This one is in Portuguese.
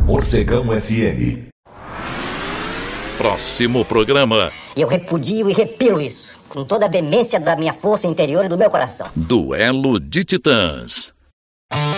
Morcegão FM. Próximo programa. Eu repudio e repelo isso, com toda a demência da minha força interior e do meu coração. Duelo de Titãs.